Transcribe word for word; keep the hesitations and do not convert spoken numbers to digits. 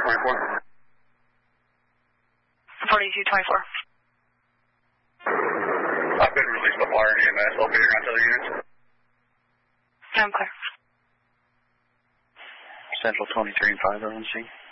twenty-four. forty-two twenty-four. I've been released by fire and E M S. I'll be here until the units. I'm clear. Central twenty-three and five, O N C.